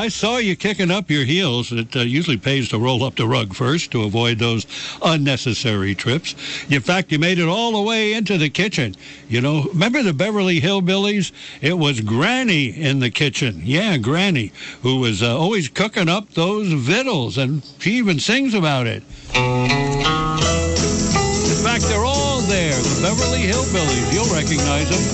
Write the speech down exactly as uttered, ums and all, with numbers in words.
I saw you kicking up your heels. It uh, usually pays to roll up the rug first to avoid those unnecessary trips. In fact, you made it all the way into the kitchen. You know, remember the Beverly Hillbillies? It was Granny in the kitchen. Yeah, Granny, who was uh, always cooking up those victuals, and she even sings about it. In fact, they're all there, the Beverly Hillbillies. You'll recognize them.